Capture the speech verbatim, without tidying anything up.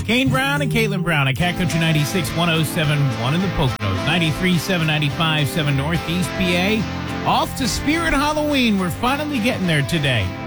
Kane Brown and Caitlin Brown at Cat Country ninety-six point one oh seven point one in the Poconos, ninety-three point seven, ninety-five point seven Northeast P A. Off to Spirit Halloween. We're finally getting there today.